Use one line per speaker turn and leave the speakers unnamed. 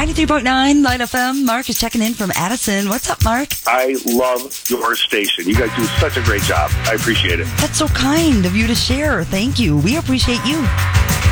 93.9 Light FM. Mark is checking in from Addison. What's up, Mark?
I love your station. You guys do such a great job. I appreciate it.
That's so kind of you to share. Thank you. We appreciate you.